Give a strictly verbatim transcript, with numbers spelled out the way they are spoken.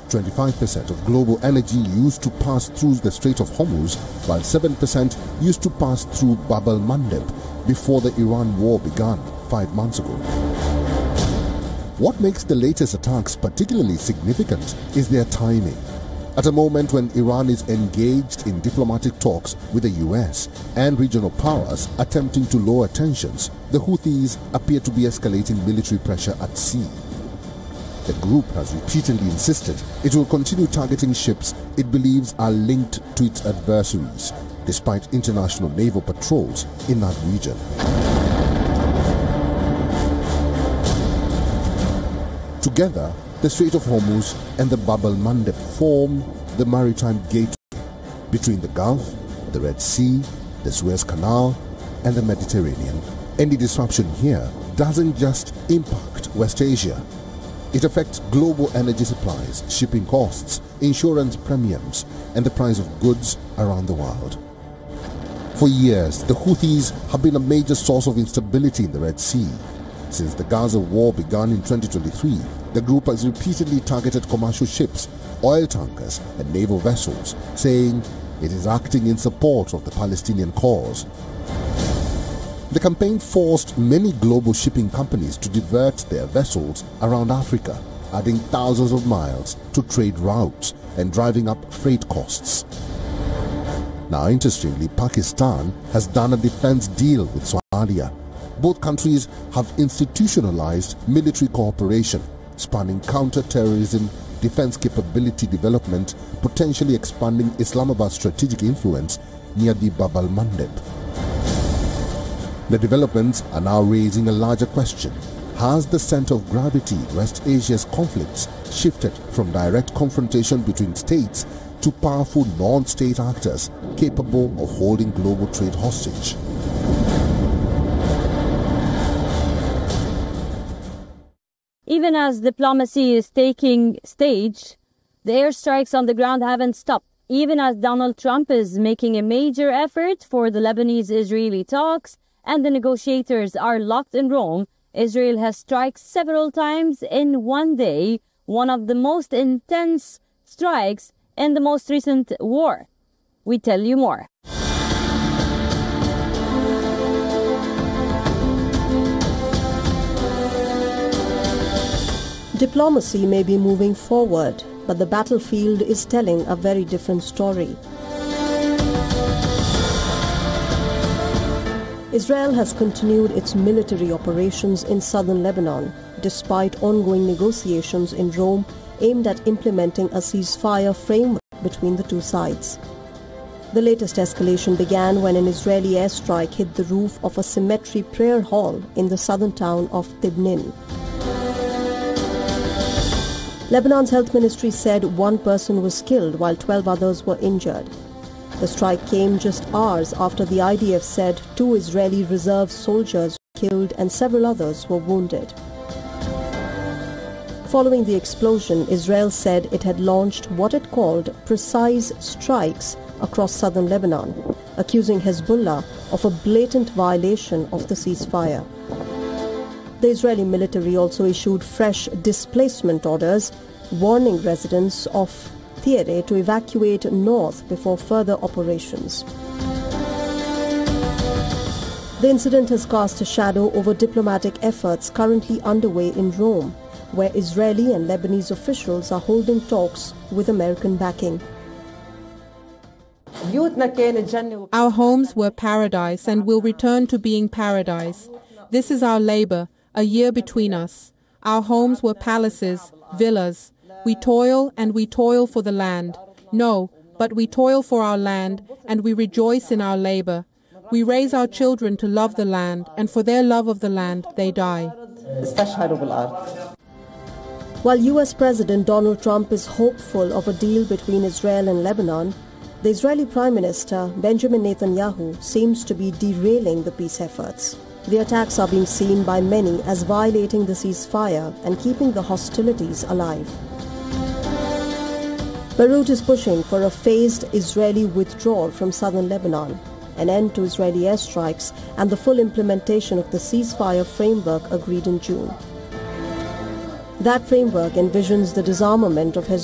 twenty-five percent of global energy used to pass through the Strait of Hormuz, while seven percent used to pass through Bab el-Mandeb before the Iran war began five months ago. What makes the latest attacks particularly significant is their timing. At a moment when Iran is engaged in diplomatic talks with the U S and regional powers attempting to lower tensions, the Houthis appear to be escalating military pressure at sea. The group has repeatedly insisted it will continue targeting ships it believes are linked to its adversaries, despite international naval patrols in that region. Together, the Strait of Hormuz and the Bab el-Mandeb form the maritime gateway between the Gulf, the Red Sea, the Suez Canal, and the Mediterranean. Any disruption here doesn't just impact West Asia. It affects global energy supplies, shipping costs, insurance premiums, and the price of goods around the world. For years, the Houthis have been a major source of instability in the Red Sea. Since the Gaza war began in twenty twenty-three, the group has repeatedly targeted commercial ships, oil tankers, and naval vessels, saying it is acting in support of the Palestinian cause. The campaign forced many global shipping companies to divert their vessels around Africa, adding thousands of miles to trade routes and driving up freight costs. Now, interestingly, Pakistan has done a defense deal with Somalia. Both countries have institutionalized military cooperation, spanning counter-terrorism, defense capability development, potentially expanding Islamabad's strategic influence near the Bab el-Mandeb. The developments are now raising a larger question. Has the center of gravity in West Asia's conflicts shifted from direct confrontation between states to powerful non-state actors capable of holding global trade hostage? Even as diplomacy is taking stage, the airstrikes on the ground haven't stopped. Even as Donald Trump is making a major effort for the Lebanese-Israeli talks and the negotiators are locked in Rome, Israel has struck several times in one day, one of the most intense strikes in the most recent war. We tell you more. Diplomacy may be moving forward, but the battlefield is telling a very different story. Israel has continued its military operations in southern Lebanon, despite ongoing negotiations in Rome aimed at implementing a ceasefire framework between the two sides. The latest escalation began when an Israeli airstrike hit the roof of a cemetery prayer hall in the southern town of Tibnin. Lebanon's health ministry said one person was killed while twelve others were injured. The strike came just hours after the I D F said two Israeli reserve soldiers were killed and several others were wounded. Following the explosion, Israel said it had launched what it called precise strikes across southern Lebanon, accusing Hezbollah of a blatant violation of the ceasefire. The Israeli military also issued fresh displacement orders, warning residents of Tyre to evacuate north before further operations. The incident has cast a shadow over diplomatic efforts currently underway in Rome, where Israeli and Lebanese officials are holding talks with American backing. Our homes were paradise and will return to being paradise. This is our labor, a year between us. Our homes were palaces, villas. We toil and we toil for the land. No, but we toil for our land and we rejoice in our labor. We raise our children to love the land, and for their love of the land, they die. While U S President Donald Trump is hopeful of a deal between Israel and Lebanon, the Israeli Prime Minister Benjamin Netanyahu seems to be derailing the peace efforts. The attacks are being seen by many as violating the ceasefire and keeping the hostilities alive. Beirut is pushing for a phased Israeli withdrawal from southern Lebanon, an end to Israeli airstrikes, and the full implementation of the ceasefire framework agreed in June. That framework envisions the disarmament of Hezbollah